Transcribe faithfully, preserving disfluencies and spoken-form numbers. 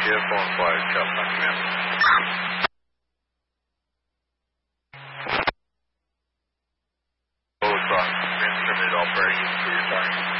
Vehicle and flight, Cessna command. Low cross, transmitted all bearing to your target.